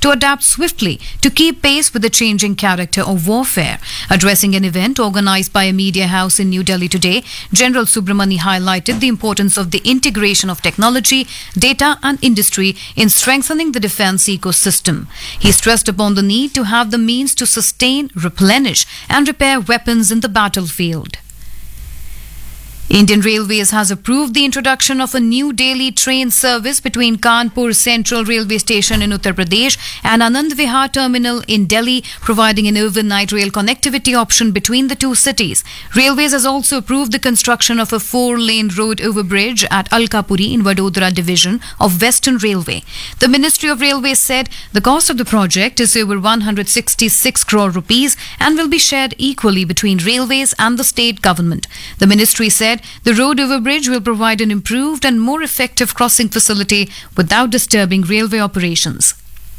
to adapt swiftly to keep pace with the changing character of warfare. Addressing an event organized by a media house in New Delhi today, General Subramani highlighted the importance of the integration of technology, data and industry in strengthening the defense ecosystem. He stressed upon the need to have the means to sustain, replenish and repair weapons in the battlefield. Indian Railways has approved the introduction of a new daily train service between Kanpur Central Railway Station in Uttar Pradesh and Anand Vihar Terminal in Delhi, providing an overnight rail connectivity option between the two cities. Railways has also approved the construction of a 4-lane road overbridge at Alkapuri in Vadodara division of Western Railway. The Ministry of Railways said the cost of the project is over 166 crore rupees and will be shared equally between Railways and the state government. The ministry said the road overbridge will provide an improved and more effective crossing facility without disturbing railway operations.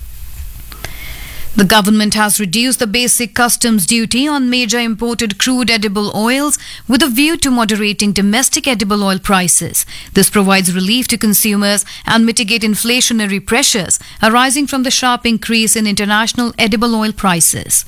The government has reduced the basic customs duty on major imported crude edible oils with a view to moderating domestic edible oil prices. This provides relief to consumers and mitigate inflationary pressures arising from the sharp increase in international edible oil prices.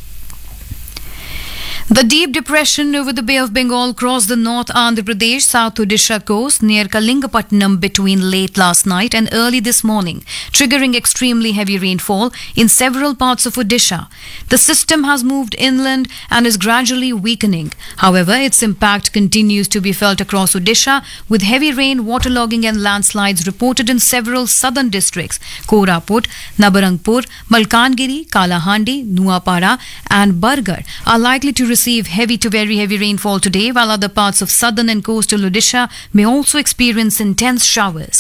The deep depression over the Bay of Bengal crossed the North Andhra Pradesh, South Odisha coast near Kalingapatnam between late last night and early this morning, triggering extremely heavy rainfall in several parts of Odisha. The system has moved inland and is gradually weakening. However, its impact continues to be felt across Odisha, with heavy rain, waterlogging and landslides reported in several southern districts. Koraput, Nabarangpur, Malkangiri, Kalahandi, Nuapara and Bargarh are likely to receive heavy to very heavy rainfall today, while other parts of southern and coastal Odisha may also experience intense showers.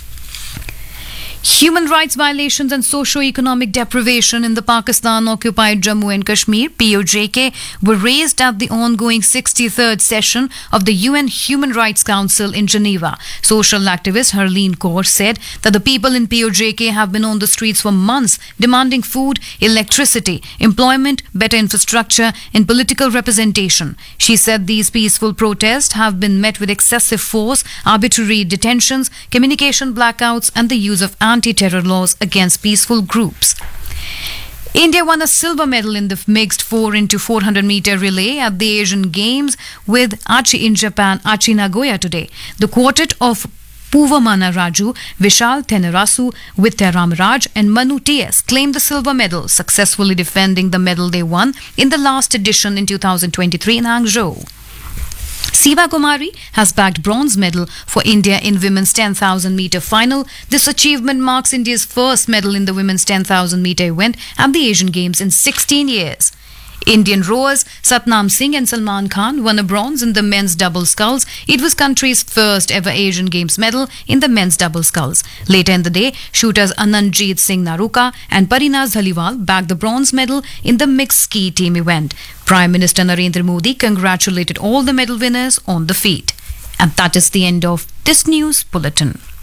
Human rights violations and socio-economic deprivation in the Pakistan-occupied Jammu and Kashmir (POJK) were raised at the ongoing 63rd session of the UN Human Rights Council in Geneva. Social activist Harleen Kaur said that the people in POJK have been on the streets for months demanding food, electricity, employment, better infrastructure and political representation. She said these peaceful protests have been met with excessive force, arbitrary detentions, communication blackouts and the use of anti-terror laws against peaceful groups. India won a silver medal in the mixed 4x400 meter relay at the Asian Games with Aichi in Japan, Aichi Nagoya today. The quartet of Puvamana Raju, Vishal Tenarasu, Vidya Ramaraj and Manu TS claimed the silver medal, successfully defending the medal they won in the last edition in 2023 in Hangzhou. Siva Kumari has bagged bronze medal for India in women's 10,000 meter final. This achievement marks India's first medal in the women's 10,000 meter event at the Asian Games in 16 years. Indian rowers Satnam Singh and Salman Khan won a bronze in the men's double sculls. It was country's first ever Asian Games medal in the men's double sculls. Later in the day, shooters Anandjeet Singh Naruka and Parinaz Dhaliwal bagged the bronze medal in the mixed ski team event. Prime Minister Narendra Modi congratulated all the medal winners on the feat. And that is the end of this news bulletin.